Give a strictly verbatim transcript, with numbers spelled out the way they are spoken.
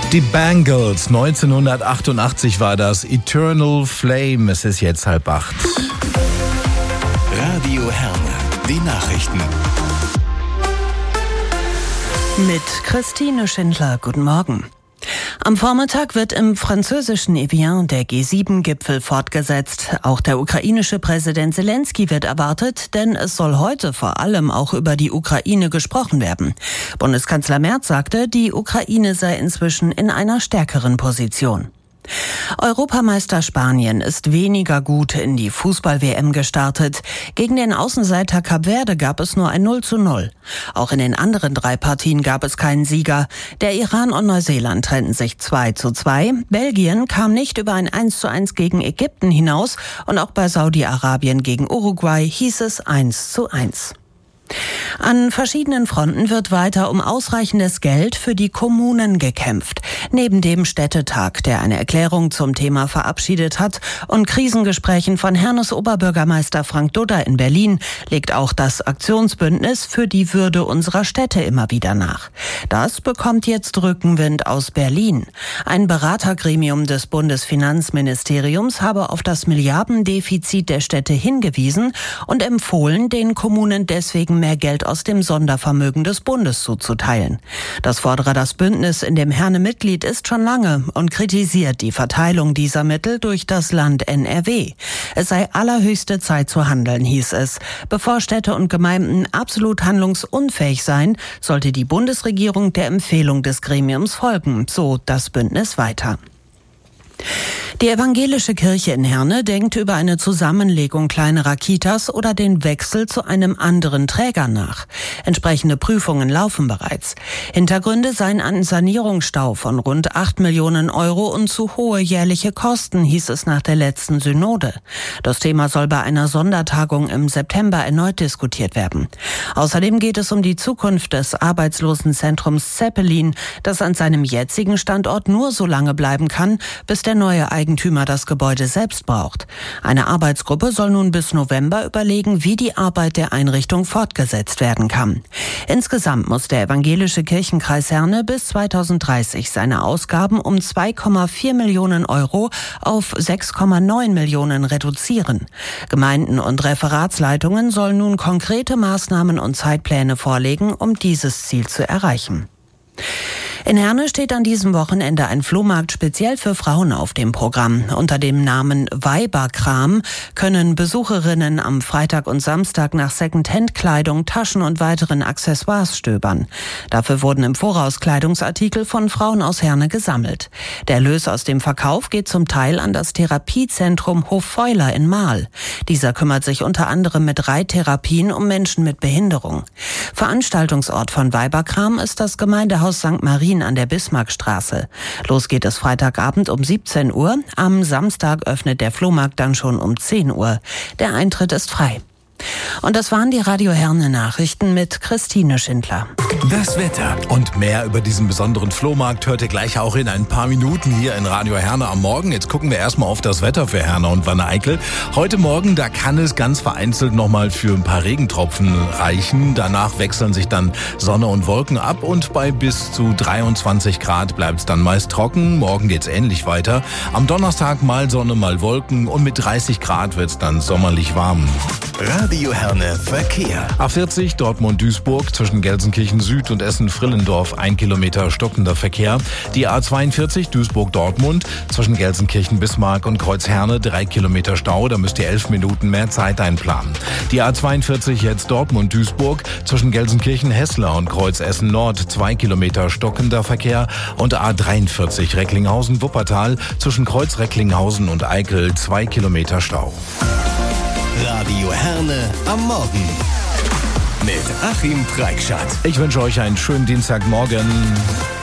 Die Bangles, neunzehnhundertachtundachtzig war das, Eternal Flame. Es ist jetzt halb acht. Radio Herne, die Nachrichten. Mit Christine Schindler, guten Morgen. Am Vormittag wird im französischen Evian der G sieben Gipfel fortgesetzt. Auch der ukrainische Präsident Zelensky wird erwartet, denn es soll heute vor allem auch über die Ukraine gesprochen werden. Bundeskanzler Merz sagte, die Ukraine sei inzwischen in einer stärkeren Position. Europameister Spanien ist weniger gut in die Fußball-W M gestartet. Gegen den Außenseiter Kap Verde gab es nur ein null zu null. Auch in den anderen drei Partien gab es keinen Sieger. Der Iran und Neuseeland trennten sich zwei zu zwei. Belgien kam nicht über ein eins zu eins gegen Ägypten hinaus. Und auch bei Saudi-Arabien gegen Uruguay hieß es eins zu eins. An verschiedenen Fronten wird weiter um ausreichendes Geld für die Kommunen gekämpft. Neben dem Städtetag, der eine Erklärung zum Thema verabschiedet hat, und Krisengesprächen von Hernes Oberbürgermeister Frank Dudder in Berlin, legt auch das Aktionsbündnis für die Würde unserer Städte immer wieder nach. Das bekommt jetzt Rückenwind aus Berlin. Ein Beratergremium des Bundesfinanzministeriums habe auf das Milliardendefizit der Städte hingewiesen und empfohlen, den Kommunen deswegen mehr Geld aus dem Sondervermögen des Bundes zuzuteilen. Das fordere das Bündnis, in dem Herne Mitglied ist, schon lange und kritisiert die Verteilung dieser Mittel durch das Land N R W. Es sei allerhöchste Zeit zu handeln, hieß es. Bevor Städte und Gemeinden absolut handlungsunfähig seien, sollte die Bundesregierung der Empfehlung des Gremiums folgen, so das Bündnis weiter. Die evangelische Kirche in Herne denkt über eine Zusammenlegung kleinerer Kitas oder den Wechsel zu einem anderen Träger nach. Entsprechende Prüfungen laufen bereits. Hintergründe seien ein Sanierungsstau von rund acht Millionen Euro und zu hohe jährliche Kosten, hieß es nach der letzten Synode. Das Thema soll bei einer Sondertagung im September erneut diskutiert werden. Außerdem geht es um die Zukunft des Arbeitslosenzentrums Zeppelin, das an seinem jetzigen Standort nur so lange bleiben kann, bis der neue Eigentümer das Gebäude selbst braucht. Eine Arbeitsgruppe soll nun bis November überlegen, wie die Arbeit der Einrichtung fortgesetzt werden kann. Insgesamt muss der evangelische Kirchenkreis Herne bis zweitausenddreißig seine Ausgaben um zwei Komma vier Millionen Euro auf sechs Komma neun Millionen reduzieren. Gemeinden und Referatsleitungen sollen nun konkrete Maßnahmen und Zeitpläne vorlegen, um dieses Ziel zu erreichen. In Herne steht an diesem Wochenende ein Flohmarkt speziell für Frauen auf dem Programm. Unter dem Namen Weiberkram können Besucherinnen am Freitag und Samstag nach Second-Hand-Kleidung, Taschen und weiteren Accessoires stöbern. Dafür wurden im Voraus Kleidungsartikel von Frauen aus Herne gesammelt. Der Erlös aus dem Verkauf geht zum Teil an das Therapiezentrum Hoffeuler in Marl. Dieser kümmert sich unter anderem mit Reittherapien um Menschen mit Behinderung. Veranstaltungsort von Weiberkram ist das Gemeindehaus Sankt Marien an der Bismarckstraße. Los geht es Freitagabend um siebzehn Uhr. Am Samstag öffnet der Flohmarkt dann schon um zehn Uhr. Der Eintritt ist frei. Und das waren die Radio Herne Nachrichten mit Christine Schindler. Das Wetter. Und mehr über diesen besonderen Flohmarkt hört ihr gleich auch in ein paar Minuten hier in Radio Herne am Morgen. Jetzt gucken wir erstmal auf das Wetter für Herne und Wanne-Eickel. Heute Morgen, da kann es ganz vereinzelt nochmal für ein paar Regentropfen reichen. Danach wechseln sich dann Sonne und Wolken ab und bei bis zu dreiundzwanzig Grad bleibt es dann meist trocken. Morgen geht's ähnlich weiter. Am Donnerstag mal Sonne, mal Wolken und mit dreißig Grad wird's dann sommerlich warm. Radio Herne Verkehr. A vierzig Dortmund-Duisburg zwischen Gelsenkirchen Süd und Essen-Frillendorf ein Kilometer stockender Verkehr. Die A zweiundvierzig Duisburg-Dortmund zwischen Gelsenkirchen-Bismarck und Kreuz-Herne drei Kilometer Stau. Da müsst ihr elf Minuten mehr Zeit einplanen. Die A zweiundvierzig jetzt Dortmund-Duisburg zwischen Gelsenkirchen-Hessler und Kreuz-Essen-Nord zwei Kilometer stockender Verkehr. Und A dreiundvierzig Recklinghausen-Wuppertal zwischen Kreuz-Recklinghausen und Eickel zwei Kilometer Stau. Radio Herne am Morgen mit Achim Preikschat. Ich wünsche euch einen schönen Dienstagmorgen.